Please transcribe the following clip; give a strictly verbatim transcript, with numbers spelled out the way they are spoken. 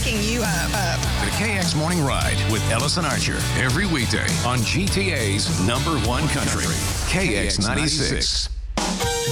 cracking you up. up. The K X Morning Ride with Ellison Archer. Every weekday on G T A's number one country, K X ninety-six.